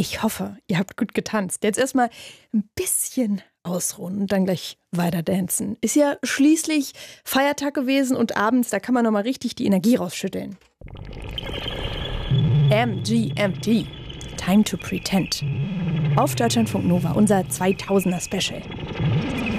Ich hoffe, ihr habt gut getanzt. Jetzt erstmal ein bisschen ausruhen und dann gleich weiter dancen. Ist ja schließlich Feiertag gewesen und abends, da kann man nochmal richtig die Energie rausschütteln. MGMT. Time to Pretend. Auf Deutschlandfunk Nova, unser 2000er Special.